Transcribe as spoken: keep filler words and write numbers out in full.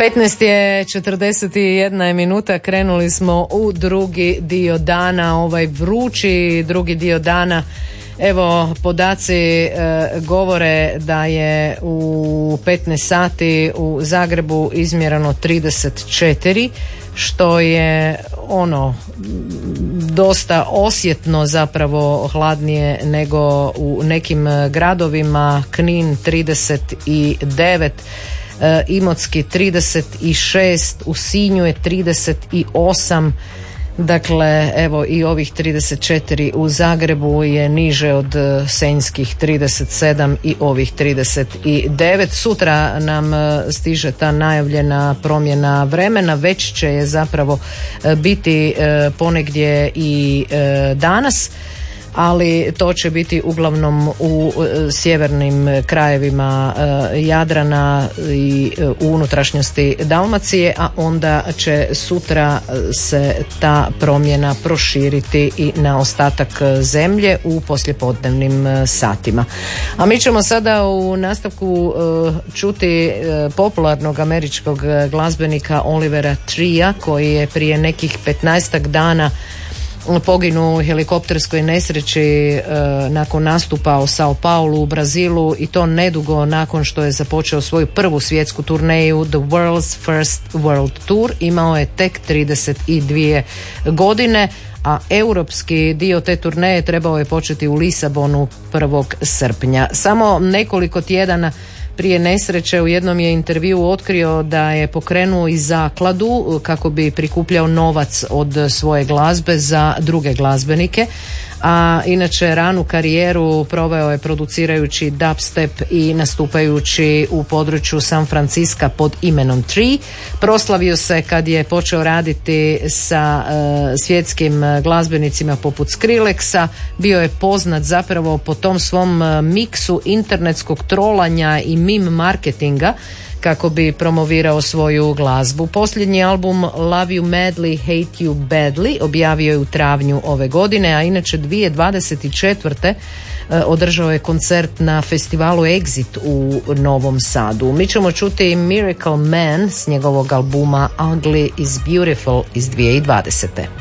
petnaest je četrdeset jedna minuta, krenuli smo u drugi dio dana, ovaj vrući drugi dio dana. Evo, podaci e, govore da je u petnaest sati u Zagrebu izmjereno trideset četiri, što je ono dosta osjetno zapravo hladnije nego u nekim gradovima. Knin trideset devet, e, Imotski trideset šest, u Sinju je trideset osam. Dakle, evo i ovih trideset četiri u Zagrebu je niže od senjskih trideset sedam i ovih trideset devet. Sutra nam stiže ta najavljena promjena vremena, već će je zapravo biti ponegdje i danas, ali to će biti uglavnom u sjevernim krajevima Jadrana i u unutrašnjosti Dalmacije, a onda će sutra se ta promjena proširiti i na ostatak zemlje u poslijepodnevnim satima. A mi ćemo sada u nastavku čuti popularnog američkog glazbenika Olivera Tria, koji je prije nekih petnaestak dana poginuo u helikopterskoj nesreći e, nakon nastupa u Sao Paulu u Brazilu, i to nedugo nakon što je započeo svoju prvu svjetsku turneju The World's First World Tour. Imao je tek trideset dvije godine, a europski dio te turneje trebao je početi u Lisabonu prvog srpnja. Samo nekoliko tjedana prije nesreće u jednom je intervjuu otkrio da je pokrenuo i zakladu kako bi prikupljao novac od svoje glazbe za druge glazbenike, a inače ranu karijeru proveo je producirajući dubstep i nastupajući u području San Francisca pod imenom Tree. Proslavio se kad je počeo raditi sa uh, svjetskim glazbenicima poput Skrillexa. Bio je poznat zapravo po tom svom miksu internetskog trolanja i meme marketinga kako bi promovirao svoju glazbu. Posljednji album Love You Madly, Hate You Badly objavio je u travnju ove godine, a inače dvije tisuće dvadeset četvrte održao je koncert na festivalu Exit u Novom Sadu. Mi ćemo čuti Miracle Man s njegovog albuma Ugly is Beautiful iz dvije tisuće dvadesete.